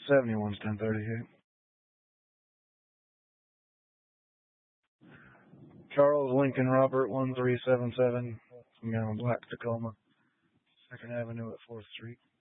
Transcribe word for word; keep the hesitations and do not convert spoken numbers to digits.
seventy-one's ten thirty-eight. Charles Lincoln Robert one three seven seven, from down Black Tacoma, Second Avenue at fourth Street.